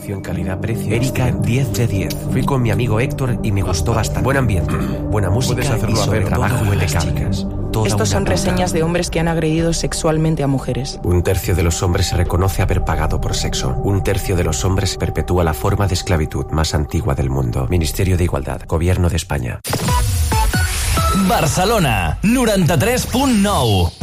Relación calidad-precio. Erika, 10 de 10. Fui con mi amigo Héctor y me gustó bastante. Buen ambiente, buena música y sobre trabajo impecable. Estos son reseñas de hombres que han agredido sexualmente a mujeres. 1/3 de los hombres se reconoce haber pagado por sexo. 1/3 de los hombres perpetúa la forma de esclavitud más antigua del mundo. Ministerio de Igualdad, Gobierno de España. Barcelona, 93.9.